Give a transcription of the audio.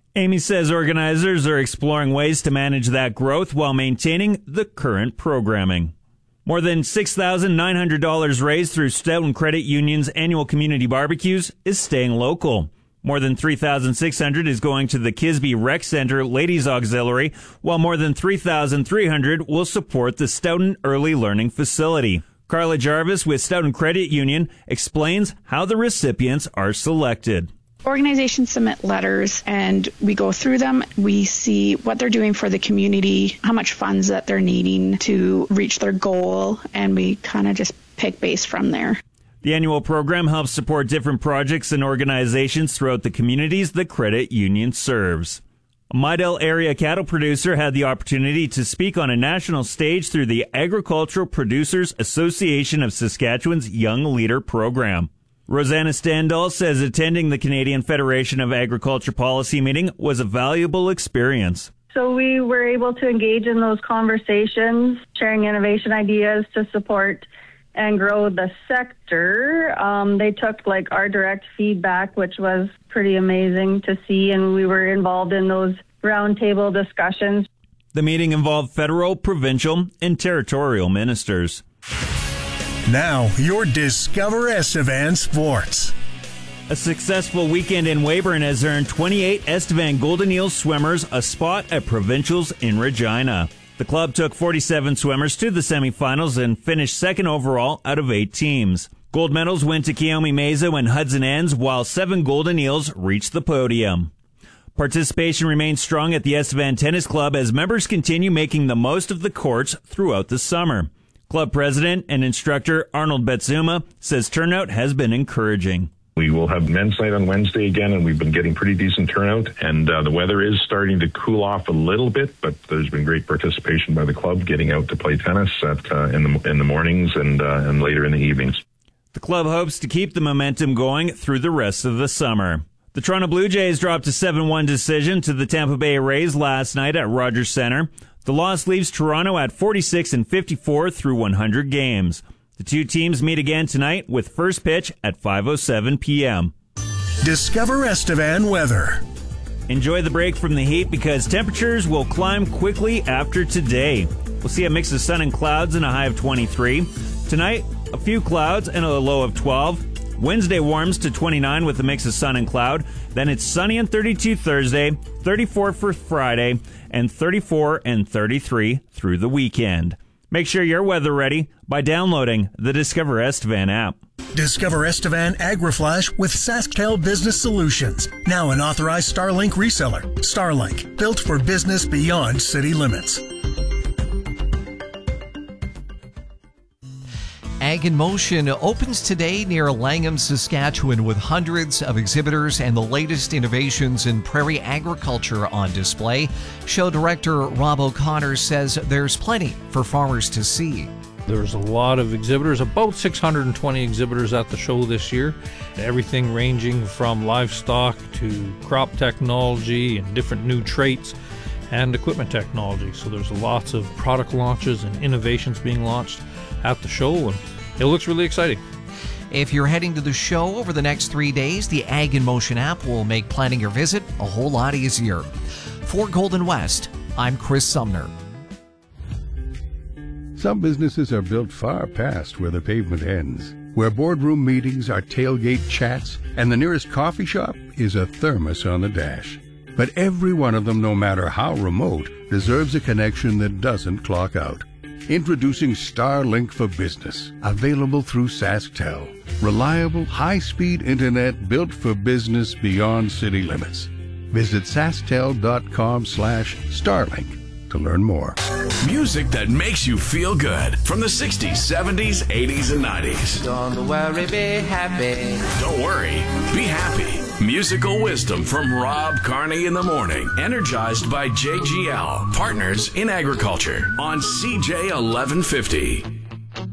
Amy says organizers are exploring ways to manage that growth while maintaining the current programming. More than $6,900 raised through Stoughton Credit Union's annual community barbecues is staying local. More than $3,600 is going to the Kisby Rec Center Ladies Auxiliary, while more than $3,300 will support the Stoughton Early Learning Facility. Carla Jarvis with Stoughton Credit Union explains how the recipients are selected. Organizations submit letters and we go through them. We see what they're doing for the community, how much funds that they're needing to reach their goal, and we kind of just pick base from there. The annual program helps support different projects and organizations throughout the communities the credit union serves. A Midale area cattle producer had the opportunity to speak on a national stage through the Agricultural Producers Association of Saskatchewan's Young Leader program. Rosanna Standall says attending the Canadian Federation of Agriculture Policy meeting was a valuable experience. So we were able to engage in those conversations, sharing innovation ideas to support and grow the sector. They took our direct feedback, which was pretty amazing to see, and we were involved in those roundtable discussions. The meeting involved federal, provincial, and territorial ministers. Now, your Discover Estevan Sports. A successful weekend in Weyburn has earned 28 Estevan Golden Eels swimmers a spot at provincials in Regina. The club took 47 swimmers to the semifinals and finished second overall out of 8 teams. Gold medals went to Kiyomi Meza and Hudson Ends, while 7 Golden Eels reached the podium. Participation remains strong at the Estevan Tennis Club as members continue making the most of the courts throughout the summer. Club president and instructor Arnold Betsuma says turnout has been encouraging. We will have men's night on Wednesday again, and we've been getting pretty decent turnout. And the weather is starting to cool off a little bit, but there's been great participation by the club getting out to play tennis in the mornings and later in the evenings. The club hopes to keep the momentum going through the rest of the summer. The Toronto Blue Jays dropped a 7-1 decision to the Tampa Bay Rays last night at Rogers Centre. The loss leaves Toronto at 46-54 through 100 games. The two teams meet again tonight with first pitch at 5:07 p.m. Discover Estevan weather. Enjoy the break from the heat because temperatures will climb quickly after today. We'll see a mix of sun and clouds and a high of 23. Tonight, a few clouds and a low of 12. Wednesday warms to 29 with a mix of sun and cloud. Then it's sunny and 32 Thursday, 34 for Friday, and 34 and 33 through the weekend. Make sure you're weather ready by downloading the Discover Estevan app. Discover Estevan AgriFlash with SaskTel Business Solutions. Now an authorized Starlink reseller. Starlink, built for business beyond city limits. Ag in Motion opens today near Langham, Saskatchewan, with hundreds of exhibitors and the latest innovations in prairie agriculture on display. Show director Rob O'Connor says there's plenty for farmers to see. There's a lot of exhibitors, about 620 exhibitors at the show this year. Everything ranging from livestock to crop technology and different new traits and equipment technology. So there's lots of product launches and innovations being launched at the show, and it looks really exciting. If you're heading to the show over the next 3 days, the Ag in Motion app will make planning your visit a whole lot easier. For Golden West, I'm Chris Sumner. Some businesses are built far past where the pavement ends, where boardroom meetings are tailgate chats, and the nearest coffee shop is a thermos on the dash. But every one of them, no matter how remote, deserves a connection that doesn't clock out. Introducing Starlink for Business, available through SaskTel. Reliable, high-speed internet built for business beyond city limits. Visit sasktel.com/Starlink to learn more. Music that makes you feel good from the 60s, 70s, 80s, and 90s. Don't worry, be happy. Don't worry, be happy. Musical wisdom from Rob Carney in the morning. Energized by JGL, Partners in Agriculture on CJ 1150.